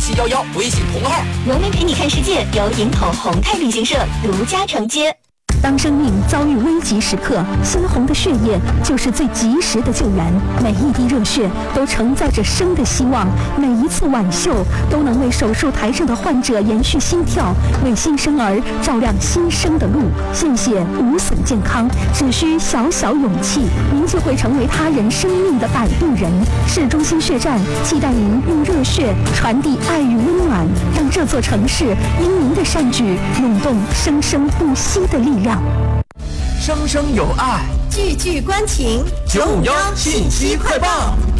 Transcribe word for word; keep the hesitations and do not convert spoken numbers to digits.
七一一微信同号。 文明陪你看世界由营口宏泰旅行社独家承接。 当生命遭遇危急时刻，鲜红的血液就是最及时的救援。每一滴热血都承载着生的希望，每一次挽袖都能为手术台上的患者延续心跳，为新生儿照亮新生的路。献血无损健康，只需小小勇气，您就会成为他人生命的摆渡人。市中心血站期待您用热血传递爱与温暖，让这座城市因您的善举涌动生生不息的力量。 生生有爱， 句句关情， 九五幺信息快报。